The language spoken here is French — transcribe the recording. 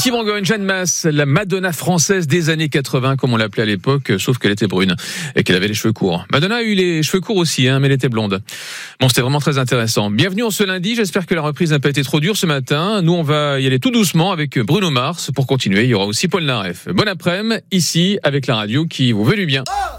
Ici Bourgogne, Jeanne Masse, la Madonna française des années 80, comme on l'appelait à l'époque, sauf qu'elle était brune et qu'elle avait les cheveux courts. Madonna a eu les cheveux courts aussi, mais elle était blonde. Bon, c'était vraiment très intéressant. Bienvenue en ce lundi, j'espère que la reprise n'a pas été trop dure ce matin. Nous, on va y aller tout doucement avec Bruno Mars. Pour continuer, il y aura aussi Paul Naref. Bon après-midi, ici, avec la radio qui vous veut du bien.